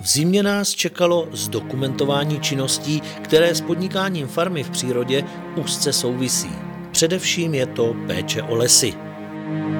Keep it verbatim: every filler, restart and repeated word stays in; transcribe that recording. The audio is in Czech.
V zimě nás čekalo zdokumentování činností, které s podnikáním farmy v přírodě úzce souvisí. Především je to péče o lesy.